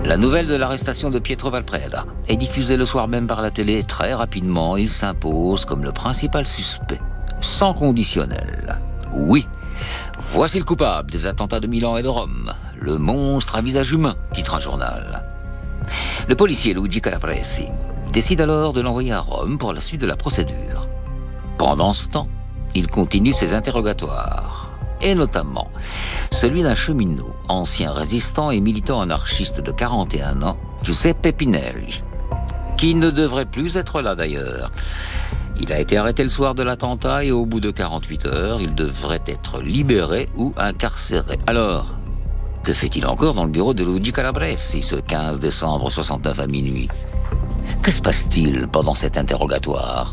La nouvelle de l'arrestation de Pietro Valpreda est diffusée le soir même par la télé et très rapidement, il s'impose comme le principal suspect, sans conditionnel. Oui, voici le coupable des attentats de Milan et de Rome, le monstre à visage humain, titre un journal. Le policier Luigi Calabresi décide alors de l'envoyer à Rome pour la suite de la procédure. Pendant ce temps, il continue ses interrogatoires, et notamment celui d'un cheminot, ancien résistant et militant anarchiste de 41 ans, Giuseppe Pinelli, qui ne devrait plus être là d'ailleurs. Il a été arrêté le soir de l'attentat et au bout de 48 heures, il devrait être libéré ou incarcéré. Alors, que fait-il encore dans le bureau de Luigi Calabresi ce 15 décembre 69 à minuit ? Que se passe-t-il pendant cet interrogatoire ?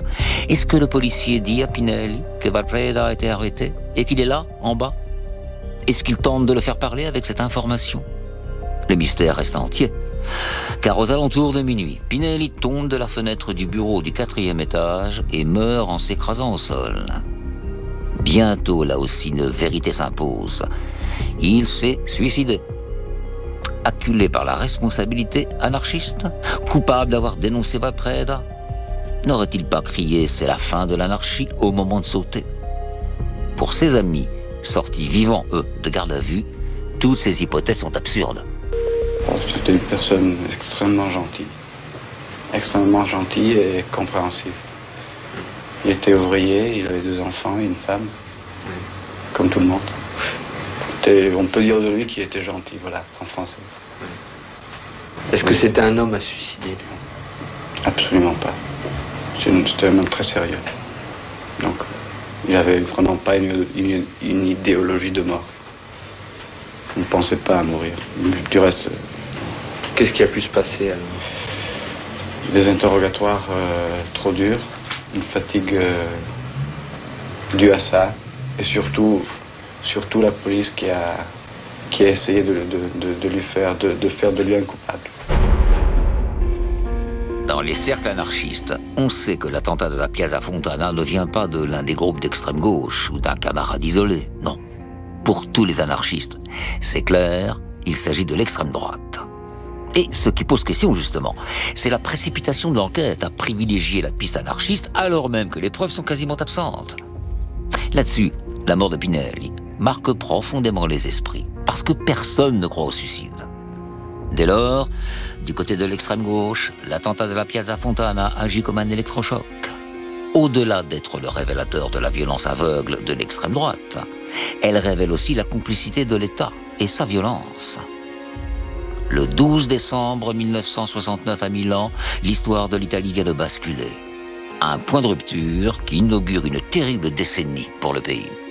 Est-ce que le policier dit à Pinelli que Valpreda a été arrêté et qu'il est là, en bas ? Est-ce qu'il tente de le faire parler avec cette information ? Le mystère reste entier, car aux alentours de minuit, Pinelli tombe de la fenêtre du bureau du 4e étage et meurt en s'écrasant au sol. Bientôt, là aussi, une vérité s'impose. Il s'est suicidé. Acculé par la responsabilité anarchiste, coupable d'avoir dénoncé Valpreda, n'aurait-il pas crié « c'est la fin de l'anarchie » au moment de sauter ? Pour ses amis, sortis vivants, eux, de garde à vue, toutes ces hypothèses sont absurdes. C'était une personne extrêmement gentille et compréhensive. Il était ouvrier, il avait 2 enfants et une femme, comme tout le monde. On peut dire de lui qu'il était gentil, voilà, en français. Est-ce que c'était un homme à suicider ? Absolument pas. C'était un homme très sérieux. Donc, il n'avait vraiment pas une idéologie de mort. Il ne pensait pas à mourir. Du reste... Qu'est-ce qui a pu se passer alors ? Des interrogatoires trop durs, une fatigue due à ça, et surtout la police qui a essayé de faire de lui un coupable. Dans les cercles anarchistes, on sait que l'attentat de la Piazza Fontana ne vient pas de l'un des groupes d'extrême gauche ou d'un camarade isolé, non. Pour tous les anarchistes, c'est clair, il s'agit de l'extrême droite. Et ce qui pose question, justement, c'est la précipitation de l'enquête à privilégier la piste anarchiste alors même que les preuves sont quasiment absentes. Là-dessus, la mort de Pinelli marque profondément les esprits, parce que personne ne croit au suicide. Dès lors, du côté de l'extrême gauche, l'attentat de la Piazza Fontana agit comme un électrochoc. Au-delà d'être le révélateur de la violence aveugle de l'extrême droite, elle révèle aussi la complicité de l'État et sa violence. Le 12 décembre 1969 à Milan, l'histoire de l'Italie vient de basculer. Un point de rupture qui inaugure une terrible décennie pour le pays.